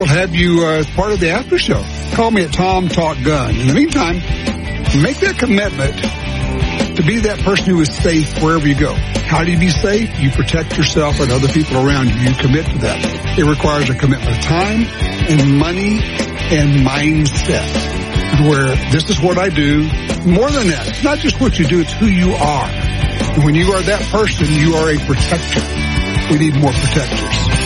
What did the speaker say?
We'll have you as part of the after show. Call me at Tom Talk Gun. In the meantime, make that commitment to be that person who is safe wherever you go. How do you be safe? You protect yourself and other people around you. You commit to that. It requires a commitment of time and money and mindset, where this is what I do. More than that, it's not just what you do, it's who you are. And when you are that person, you are a protector. We need more protectors.